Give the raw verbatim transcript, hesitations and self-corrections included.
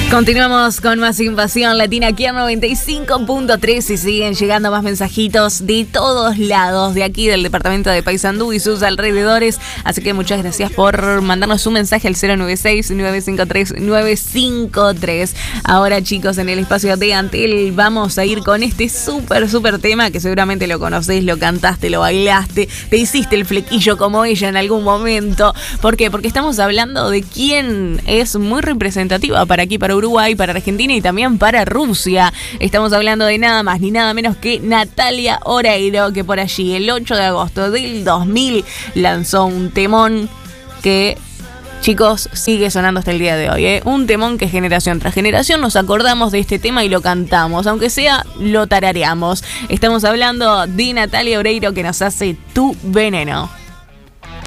Continuamos con más Invasión Latina aquí en noventa y cinco punto tres y siguen llegando más mensajitos de todos lados, de aquí del departamento de Paysandú y sus alrededores. Así que muchas gracias por mandarnos un mensaje al cero nueve seis, nueve cinco tres, nueve cinco tres. Ahora, chicos, en el espacio de Antel vamos a ir con este súper, súper tema que seguramente lo conocés, lo cantaste, lo bailaste, te hiciste el flequillo como ella en algún momento. ¿Por qué? Porque estamos hablando de quién es muy representativa para aquí, para Uruguay, para Argentina y también para Rusia. Estamos hablando de nada más ni nada menos que Natalia Oreiro, que por allí el ocho de agosto del dos mil lanzó un temón que, chicos, sigue sonando hasta el día de hoy, ¿eh? Un temón que generación tras generación nos acordamos de este tema y lo cantamos, aunque sea lo tarareamos. Estamos hablando de Natalia Oreiro, que nos hace Tu Veneno.